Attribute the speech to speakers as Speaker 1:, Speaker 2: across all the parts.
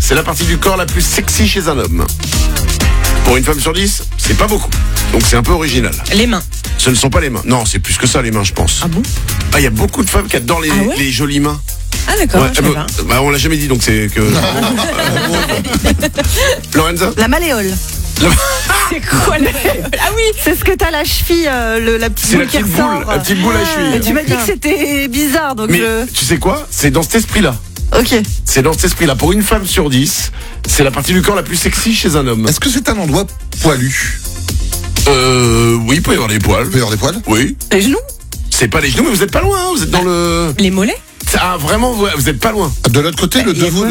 Speaker 1: c'est la partie du corps la plus sexy chez un homme. Pour une femme sur 10, c'est pas beaucoup. Donc c'est un peu original.
Speaker 2: Les mains.
Speaker 1: Ce ne sont pas les mains. Non, c'est plus que ça les mains, je pense.
Speaker 2: Ah bon?
Speaker 1: Ah, il y a beaucoup de femmes qui adorent les jolies mains.
Speaker 2: Ah d'accord,
Speaker 1: Ouais,
Speaker 2: je sais pas.
Speaker 1: bah, on l'a jamais dit, donc c'est que... Lorenza?
Speaker 3: La malléole.
Speaker 2: C'est quoi le... Ah oui.
Speaker 3: C'est ce que t'as la cheville, la petite
Speaker 1: C'est la
Speaker 3: boule qui
Speaker 1: petite boule,
Speaker 3: ressort.
Speaker 1: la petite boule à cheville.
Speaker 3: Et tu m'as dit que c'était bizarre, donc
Speaker 1: Mais tu sais quoi? C'est dans cet esprit-là.
Speaker 3: Ok.
Speaker 1: C'est dans cet esprit-là. Pour une femme sur 10, c'est la partie du corps la plus sexy chez un homme.
Speaker 4: Est-ce que c'est un endroit poilu?
Speaker 1: Oui, il peut y avoir des poils.
Speaker 4: Il peut y avoir des poils?
Speaker 1: Oui.
Speaker 3: Les genoux?
Speaker 1: C'est pas les genoux, mais vous êtes pas loin, hein. Vous êtes dans le...
Speaker 2: Les mollets.
Speaker 1: Ah, vraiment, vous êtes pas loin.
Speaker 4: De l'autre côté, le avant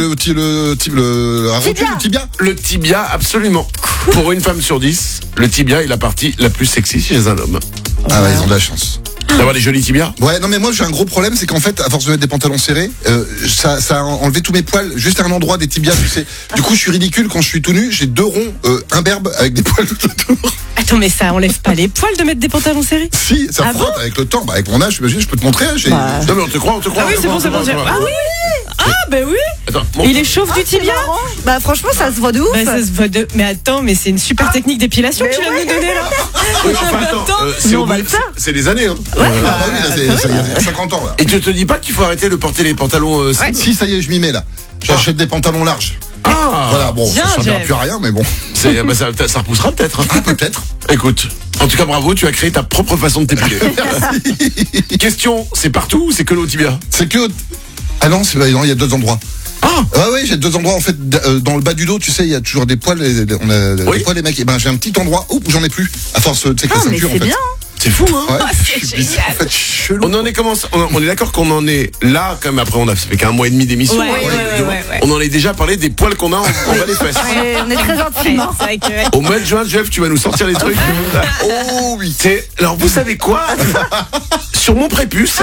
Speaker 4: le tibia?
Speaker 1: Le tibia, absolument. Pour une femme sur 10, le tibia est la partie la plus sexy chez un homme.
Speaker 4: Ah ouais, ils ont de la chance.
Speaker 1: D'avoir des jolis tibias.
Speaker 4: Ouais, non mais moi j'ai un gros problème, c'est qu'en fait, à force de mettre des pantalons serrés, ça a enlevé tous mes poils, juste à un endroit des tibias, tu sais. Du coup, je suis ridicule quand je suis tout nu, j'ai 2 ronds imberbes avec des poils tout autour.
Speaker 2: Attends, mais ça enlève pas les poils de mettre des pantalons serrés?
Speaker 4: Si, ça
Speaker 2: Ah
Speaker 4: frotte avec le temps. Bah, avec mon âge, j'imagine, je peux te montrer. Hein,
Speaker 1: Non mais on te croit.
Speaker 2: Ah oui, c'est bon, c'est bon. Ah oui. Ah ben oui.
Speaker 1: Attends,
Speaker 2: Il est chauve du tibia.
Speaker 3: Bah franchement, ça se voit de ouf.
Speaker 2: Bah, ça se voit de... Mais attends, mais c'est une super technique d'épilation que tu viens de nous donner là.
Speaker 1: Oui, enfin, attends, c'est
Speaker 3: on va le faire.
Speaker 1: c'est des années. Hein.
Speaker 4: Ah bah oui, là, il y a 50 ans là.
Speaker 1: Et tu te dis pas qu'il faut arrêter de porter les pantalons
Speaker 4: Si, ça y est, je m'y mets là. J'achète des pantalons larges.
Speaker 1: Ah,
Speaker 4: Voilà, bon,
Speaker 2: Bien,
Speaker 4: ça ne servira
Speaker 2: Jeff.
Speaker 4: plus à rien, mais bon.
Speaker 1: bah, ça repoussera peut-être. Hein.
Speaker 4: Ah, peut-être.
Speaker 1: Écoute, en tout cas bravo, tu as créé ta propre façon de t'épiler. Question, c'est partout ou c'est que le tibia?
Speaker 4: C'est que. Ah non, non, il y a 2 endroits.
Speaker 1: Ah,
Speaker 4: Ouais, j'ai 2 endroits en fait. Dans le bas du dos, tu sais, il y a toujours des poils. On a
Speaker 1: Oui.
Speaker 4: des poils, les mecs. Et ben, j'ai un petit endroit où j'en ai plus. À force, tu sais, que
Speaker 3: Ah,
Speaker 4: la
Speaker 3: mais
Speaker 4: ceinture en
Speaker 3: c'est
Speaker 4: fait.
Speaker 3: bien.
Speaker 1: c'est fou, hein.
Speaker 4: Ouais,
Speaker 2: c'est
Speaker 4: je suis bizarre, en fait, je suis chelou.
Speaker 1: On en est on est d'accord qu'on en est là, comme après ça fait qu'un mois et demi d'émission.
Speaker 2: Ouais,
Speaker 1: hein,
Speaker 2: ouais.
Speaker 1: On en est déjà parlé des poils qu'on a en bas des fesses.
Speaker 3: On est très intimes. hein.
Speaker 2: C'est vrai que...
Speaker 1: Au mois de juin, Jeff, tu vas nous sortir les trucs.
Speaker 4: Oh oui.
Speaker 1: Alors vous savez quoi? Sur mon prépuce,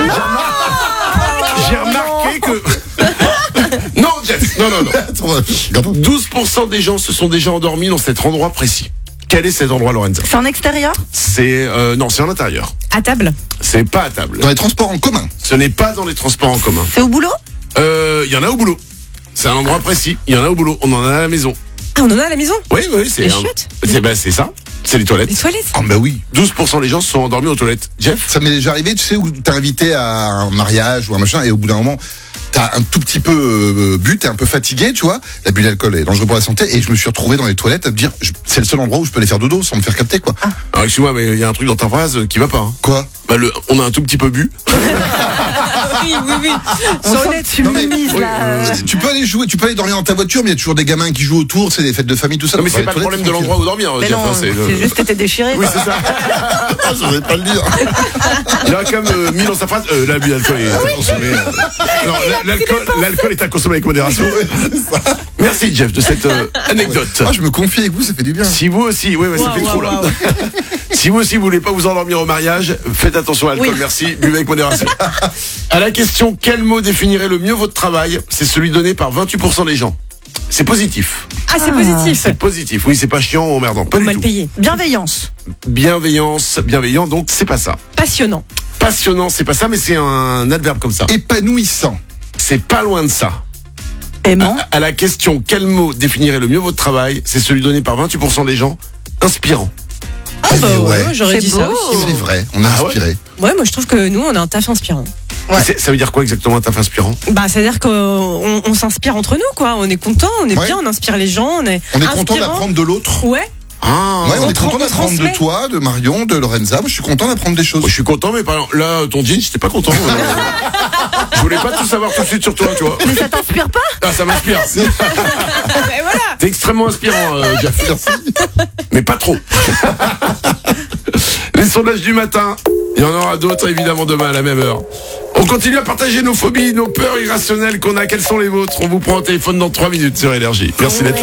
Speaker 1: j'ai remarqué que... Non, Jeff, non.
Speaker 4: Attends, regarde.
Speaker 1: 12% des gens se sont déjà endormis dans cet endroit précis. Quel est cet endroit, Lorenza?
Speaker 3: C'est en extérieur?
Speaker 1: C'est non, c'est en intérieur.
Speaker 2: À table.
Speaker 1: C'est pas à table.
Speaker 4: Dans les transports en commun.
Speaker 1: Ce n'est pas dans les transports en commun.
Speaker 3: C'est au boulot?
Speaker 1: Il y en a au boulot. C'est un endroit précis. Il y en a au boulot. On en a à la maison.
Speaker 2: Ah, on en a à la maison?
Speaker 1: Oui, c'est
Speaker 2: Les chiottes?
Speaker 1: c'est ça. C'est les toilettes.
Speaker 2: Les toilettes?
Speaker 4: Ah bah oui.
Speaker 1: 12% des gens se sont endormis aux toilettes. Jeff?
Speaker 4: Ça m'est déjà arrivé, tu sais, où t'es invité à un mariage ou un machin, et au bout d'un moment, t'as un tout petit peu bu, t'es un peu fatigué, tu vois. L'abus d'alcool est dangereux pour la santé, et je me suis retrouvé dans les toilettes à me dire, c'est le seul endroit où je peux aller faire dodo sans me faire capter, quoi.
Speaker 1: Alors, excuse-moi, mais il y a un truc dans ta phrase qui va pas. Hein.
Speaker 4: Quoi?
Speaker 1: Bah, on a un tout petit peu bu.
Speaker 2: Oui.
Speaker 3: On sent que tu
Speaker 4: Non, mais-
Speaker 3: minimises là.
Speaker 4: Tu peux aller jouer, tu peux aller dormir dans ta voiture, mais il y a toujours des gamins qui jouent autour, c'est des fêtes de famille, tout ça.
Speaker 1: Non, mais
Speaker 4: Dans
Speaker 1: c'est
Speaker 4: les
Speaker 1: pas le
Speaker 4: toilettes,
Speaker 1: problème de
Speaker 4: tranquille.
Speaker 1: l'endroit où dormir,
Speaker 3: Mais
Speaker 1: Jeff.
Speaker 3: non,
Speaker 1: Hein,
Speaker 3: c'est juste que t'es déchiré.
Speaker 1: Oui,
Speaker 3: quoi.
Speaker 1: c'est ça.
Speaker 4: Ah, je vais pas le dire.
Speaker 1: Il a comme mis dans sa phrase, l'abus d'alcool est à consommer. Non, l'alcool est à consommer avec modération. Merci, Jeff, de cette anecdote.
Speaker 4: Ah, je me confie avec vous, ça fait du bien.
Speaker 1: Si vous aussi, oui, ça fait trop là. Si vous aussi vous voulez pas vous endormir au mariage, faites attention à l'alcool, merci, buvez avec modération. À la question, quel mot définirait le mieux votre travail? C'est celui donné par 28% des gens. C'est positif.
Speaker 2: Ah, c'est positif.
Speaker 1: C'est positif. Oui, c'est pas chiant ou emmerdant. Pas du
Speaker 2: Mal
Speaker 1: tout.
Speaker 2: payé.
Speaker 3: Bienveillance.
Speaker 1: Bienveillant, donc c'est pas ça.
Speaker 2: Passionnant.
Speaker 1: Passionnant, c'est pas ça, mais c'est un adverbe comme ça.
Speaker 4: Épanouissant.
Speaker 1: C'est pas loin de ça.
Speaker 3: Aimant.
Speaker 1: À la question, quel mot définirait le mieux votre travail? C'est celui donné par 28% des gens. Inspirant.
Speaker 2: Ah bah ouais, j'aurais
Speaker 3: C'est
Speaker 2: dit ça
Speaker 3: beau.
Speaker 2: aussi.
Speaker 4: C'est vrai, on a
Speaker 1: Ah ouais.
Speaker 4: inspiré.
Speaker 2: Ouais, moi je trouve que nous on a un taf inspirant.
Speaker 3: Ouais.
Speaker 1: Ça veut dire quoi exactement un taf inspirant?
Speaker 2: Bah c'est-à-dire qu'on s'inspire entre nous quoi, on est content, on est
Speaker 4: Ouais.
Speaker 2: bien, on inspire les gens, on est
Speaker 4: On est content
Speaker 2: inspirant.
Speaker 4: d'apprendre de l'autre.
Speaker 2: Ouais.
Speaker 1: Ah,
Speaker 4: Ouais, on est content
Speaker 2: on
Speaker 4: d'apprendre de
Speaker 2: transmet.
Speaker 4: toi, de Marion, de Lorenza. Moi, je suis content d'apprendre des choses.
Speaker 1: moi, je suis content, mais par exemple, là, ton jean, j'étais pas content. Je voulais pas tout savoir tout de suite sur toi, tu vois.
Speaker 3: Mais ça t'inspire pas?
Speaker 1: Ah, ça m'inspire.
Speaker 2: Ben voilà.
Speaker 1: T'es extrêmement inspirant, Jeff. Mais pas trop. Les sondages du matin. Il y en aura d'autres, évidemment, demain à la même heure. On continue à partager nos phobies, nos peurs irrationnelles qu'on a. Quelles sont les vôtres? On vous prend au téléphone dans 3 minutes sur Énergie. Merci d'être là.